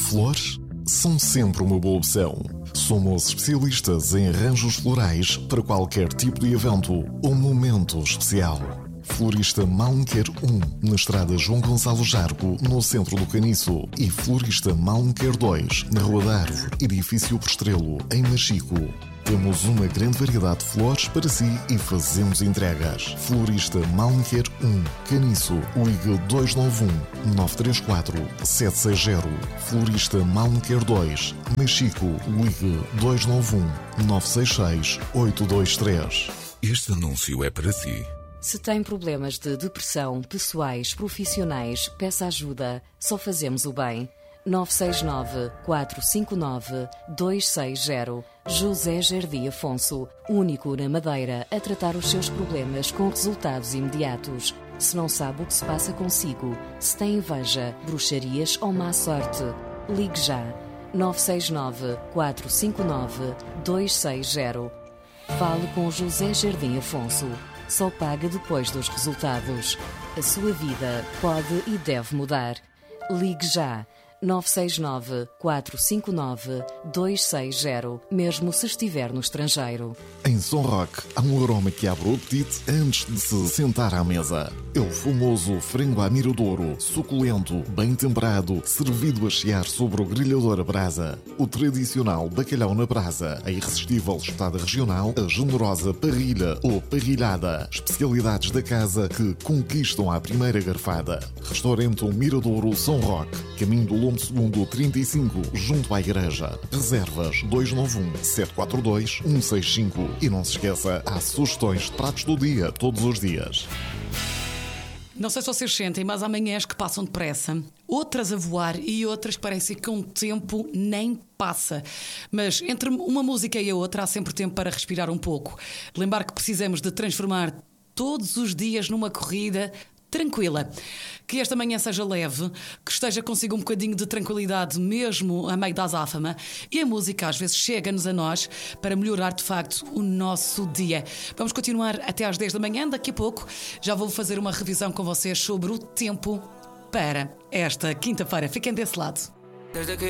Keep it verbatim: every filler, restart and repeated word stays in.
Flores são sempre uma boa opção. Somos especialistas em arranjos florais para qualquer tipo de evento ou momento especial. Florista Malmequer um, na estrada João Gonçalo Jargo, no centro do Caniço. E Florista Malmequer dois, na Rua da Árvore, edifício Prestrelo, em Machico. Temos uma grande variedade de flores para si e fazemos entregas. Florista Malmequer um, Caniço, ligue dois nove um, nove três quatro, sete seis zero. Florista Malmequer dois, Machico, ligue dois nove um, nove seis seis, oito dois três. Este anúncio é para si. Se tem problemas de depressão, pessoais, profissionais, peça ajuda. Só fazemos o bem. nove seis nove, quatro cinco nove, dois seis zero. José Jardim Afonso, único na Madeira a tratar os seus problemas com resultados imediatos. Se não sabe o que se passa consigo, se tem inveja, bruxarias ou má sorte, ligue já. nove seis nove, quatro cinco nove, dois seis zero. Fale com José Jardim Afonso. Só paga depois dos resultados. A sua vida pode e deve mudar. Ligue já. nove seis nove, quatro cinco nove, dois seis zero, mesmo se estiver no estrangeiro. Em São Roque, há um aroma que abre o apetite antes de se sentar à mesa. É o famoso frango à miradouro, suculento, bem temperado, servido a chiar sobre o grelhador à brasa. O tradicional bacalhau na brasa, a irresistível espetada regional, a generosa parrilha ou parrilhada. Especialidades da casa que conquistam à primeira garfada. Restaurante Miradouro São Roque, caminho do Lombo Segundo trinta e cinco, junto à igreja. Reservas dois nove um, sete quatro dois, um seis cinco. E não se esqueça, há sugestões de pratos do dia, todos os dias. Não sei se vocês sentem, mas há manhãs que passam depressa, outras a voar e outras que parecem que um tempo nem passa. Mas entre uma música e a outra há sempre tempo para respirar um pouco. Lembrar que precisamos de transformar todos os dias numa corrida tranquila. Que esta manhã seja leve, que esteja consigo um bocadinho de tranquilidade mesmo a meio da azáfama, e a música às vezes chega-nos a nós para melhorar de facto o nosso dia. Vamos continuar até às dez da manhã, daqui a pouco já vou fazer uma revisão com vocês sobre o tempo para esta quinta-feira. Fiquem desse lado. Desde que